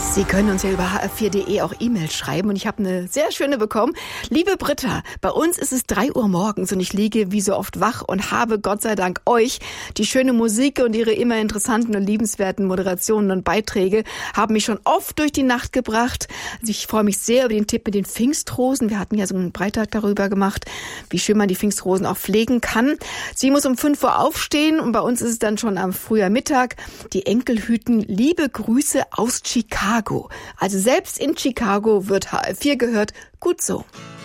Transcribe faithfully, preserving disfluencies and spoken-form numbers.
Sie können uns ja über h f vier punkt de auch E-Mails schreiben und ich habe eine sehr schöne bekommen. Liebe Britta, bei uns ist es drei Uhr morgens und ich liege wie so oft wach und habe Gott sei Dank euch. Die schöne Musik und ihre immer interessanten und liebenswerten Moderationen und Beiträge haben mich schon oft durch die Nacht gebracht. Also ich freue mich sehr über den Tipp mit den Pfingstrosen. Wir hatten ja so einen Beitrag darüber gemacht, wie schön man die Pfingstrosen auch pflegen kann. Sie muss um fünf Uhr aufstehen und bei uns ist es dann schon am früher Mittag. Die Enkel hüten liebe Grüße aus Chicago. Also selbst in Chicago wird H F vier gehört. Gut so.